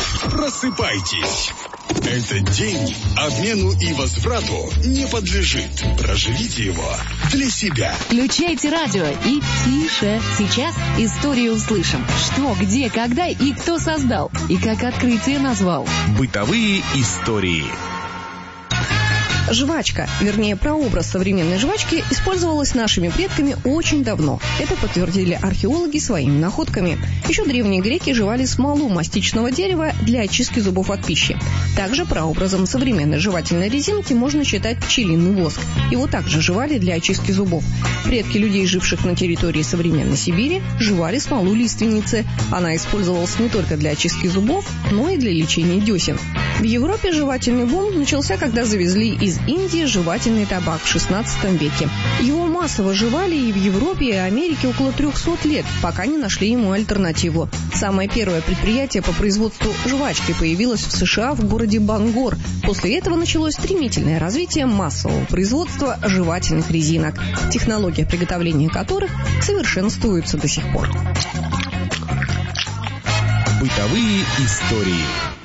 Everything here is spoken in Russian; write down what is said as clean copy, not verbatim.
Просыпайтесь. Этот день обмену и возврату не подлежит. Проживите его для себя. Включайте радио и тише. Сейчас историю услышим. Что, где, когда и кто создал. И как открытие назвал. Бытовые истории. Жвачка, вернее, прообраз современной жвачки, использовалась нашими предками очень давно. Это подтвердили археологи своими находками. Еще древние греки жевали смолу мастичного дерева для очистки зубов от пищи. Также прообразом современной жевательной резинки можно считать пчелиный воск. Его также жевали для очистки зубов. Предки людей, живших на территории современной Сибири, жевали смолу лиственницы. Она использовалась не только для очистки зубов, но и для лечения десен. В Европе жевательный бум начался, когда завезли из Индии жевательный табак в XVI веке. Его массово жевали и в Европе, и Америке около 300 лет, пока не нашли ему альтернативу. Самое первое предприятие по производству жвачки появилось в США в городе Бангор. После этого началось стремительное развитие массового производства жевательных резинок, технология приготовления которых совершенствуется до сих пор. Бытовые истории.